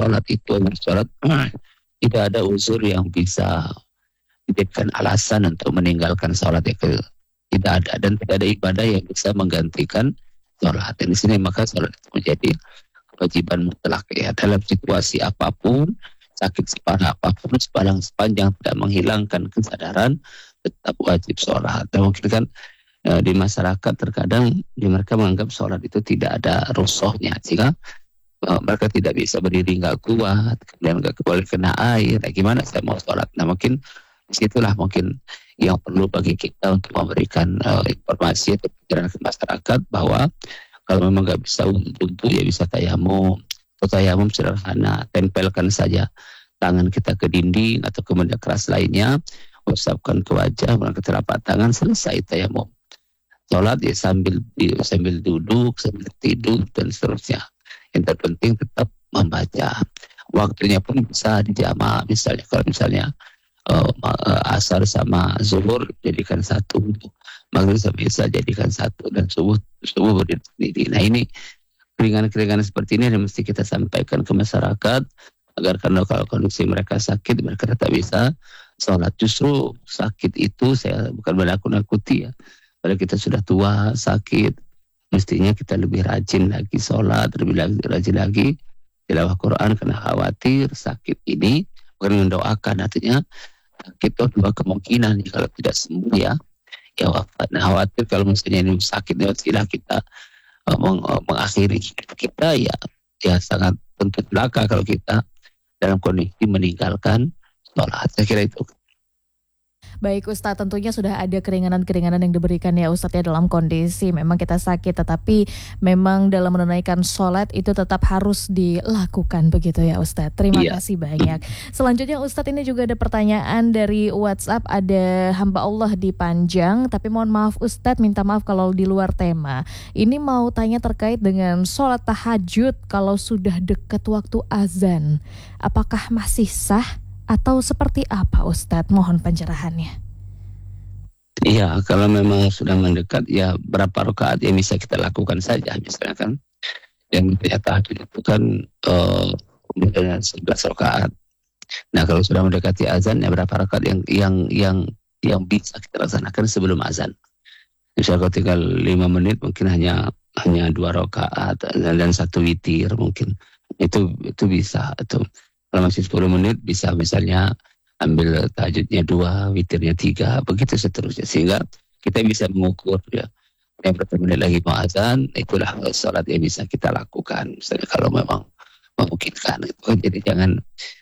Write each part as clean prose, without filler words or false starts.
sholat itu bersolat, tidak ada unsur yang bisa dijadikan alasan untuk meninggalkan sholat itu. Tidak ada, dan tidak ada ibadah yang bisa menggantikan sholat. Dan di sini maka sholat itu menjadi kewajiban mutlak ya, dalam situasi apapun, sakit separah apapun, sepanjang tidak menghilangkan kesadaran, tetap wajib sholat. Dan mungkin kan di masyarakat terkadang mereka menganggap sholat itu tidak ada rusuhnya, sehingga mereka tidak bisa berdiri, nggak kuat, kemudian nggak boleh kena air. Nah, gimana saya mau sholat? Nah, mungkin disitulah mungkin yang perlu bagi kita untuk memberikan informasi atau pikiran ke masyarakat bahwa kalau memang nggak bisa wudhu ya bisa tayamum. Atau tayamum sederhana, tempelkan saja tangan kita ke dinding atau ke benda keras lainnya, usapkan ke wajah, ke telapak tangan, selesai tayamum. Sholat ya sambil duduk, sambil tidur dan seterusnya. Yang terpenting tetap membaca. Waktunya pun bisa dijamak, misalnya kalau misalnya asar sama zuhur jadikan satu, maghrib sama isya jadikan satu, dan subuh berdiri. Nah, ini keringanan-keringanan seperti ini yang mesti kita sampaikan ke masyarakat agar karena kalau kondisi mereka sakit mereka tetap bisa sholat. Justru sakit itu saya bukan menakut-nakuti ya. Kalau kita sudah tua sakit, mestinya kita lebih rajin lagi sholat, lebih rajin lagi tilawah Quran, karena khawatir sakit ini bukan mendoakan, artinya sakit itu dua kemungkinan, kalau tidak sembuh ya wafat. Nah, khawatir kalau misalnya ini sakit istilah kita mengakhiri hidup kita ya sangat tentu celaka kalau kita dalam kondisi meninggalkan sholat. Saya kira itu. Baik Ustadz, tentunya sudah ada keringanan-keringanan yang diberikan ya Ustadz ya dalam kondisi memang kita sakit, tetapi memang dalam menunaikan sholat itu tetap harus dilakukan begitu ya Ustadz. Terima kasih banyak. Selanjutnya Ustadz, ini juga ada pertanyaan dari WhatsApp, ada hamba Allah di Panjang, tapi mohon maaf Ustadz, minta maaf kalau di luar tema. Ini mau tanya terkait dengan sholat tahajud kalau sudah dekat waktu azan, apakah masih sah? Atau seperti apa Ustadz? Mohon pencerahannya. Iya, kalau memang sudah mendekat ya berapa rakaat yang bisa kita lakukan saja. Misalnya kan yang tahajud itu kan 11 rakaat. Nah, kalau sudah mendekati azan ya berapa rakaat yang bisa kita laksanakan sebelum azan. Misalnya kalau tinggal 5 menit mungkin hanya 2 rakaat dan 1 witir mungkin. Itu bisa atau kalau masih 10 menit bisa misalnya ambil tahajudnya 2, witirnya 3, begitu seterusnya. Sehingga kita bisa mengukur ya. Yang berapa menit lagi mau azan, itulah sholat yang bisa kita lakukan. Misalnya kalau memang memungkinkan. Gitu. Jadi jangan,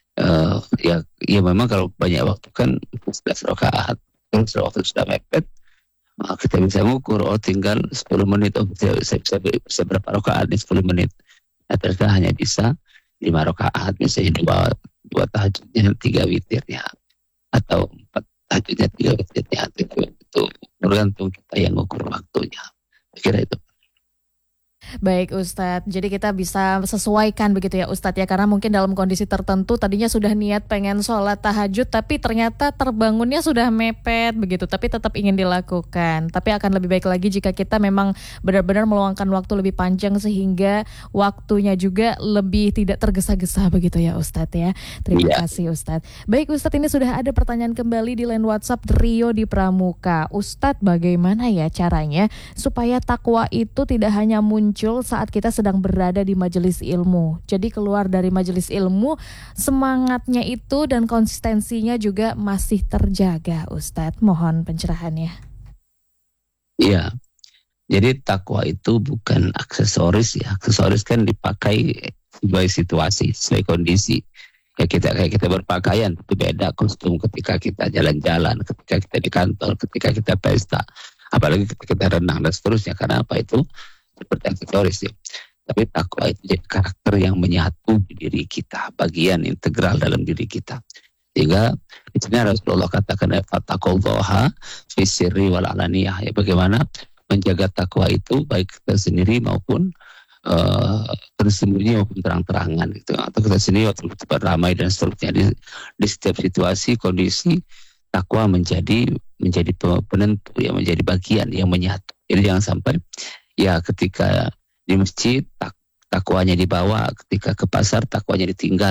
ya memang kalau banyak waktu kan 11 rakaat. Terus waktu sudah mepet, kita bisa mengukur, tinggal 10 menit, saya bisa berapa rakaat di 10 menit. Nah, ternyata hanya bisa 5 rakaat, misalnya 2 tahajudnya, 3 witirnya, atau 4 tahajudnya, 3 witirnya. Itu tergantung kita yang mengukur waktunya. Kira itu. Baik Ustadz, jadi kita bisa sesuaikan begitu ya Ustadz ya, karena mungkin dalam kondisi tertentu tadinya sudah niat pengen sholat tahajud tapi ternyata terbangunnya sudah mepet begitu, tapi tetap ingin dilakukan. Tapi akan lebih baik lagi jika kita memang benar-benar meluangkan waktu lebih panjang sehingga waktunya juga lebih tidak tergesa-gesa begitu ya Ustadz ya. Terima kasih Ustadz. Baik Ustadz, ini sudah ada pertanyaan kembali di line WhatsApp Rio di Pramuka. Ustadz, bagaimana ya caranya supaya takwa itu tidak hanya muncul saat kita sedang berada di majelis ilmu. Jadi keluar dari majelis ilmu, semangatnya itu dan konsistensinya juga masih terjaga, Ustadz. Mohon pencerahannya. Iya, jadi takwa itu bukan aksesoris ya. Aksesoris kan dipakai sebagai situasi, sebagai kondisi. Kayak kita berpakaian, itu beda kostum ketika kita jalan-jalan, ketika kita di kantor, ketika kita pesta, apalagi ketika kita renang dan seterusnya. Karena apa itu? Seperti aksesoris ya. Tapi takwa itu jadi karakter yang menyatu di diri kita, bagian integral dalam diri kita. Sehingga di sini Rasulullah katakan fattaqullaha fi sirri wal alaniyah, ya, bagaimana menjaga takwa itu baik kita sendiri maupun tersembunyi maupun terang-terangan gitu. Atau kita sendiri waktu ramai dan seterusnya, di setiap situasi kondisi takwa menjadi penentu ya, menjadi bagian yang menyatu. Jadi jangan sampai ya ketika di masjid takwanya dibawa, ketika ke pasar takwanya ditinggal.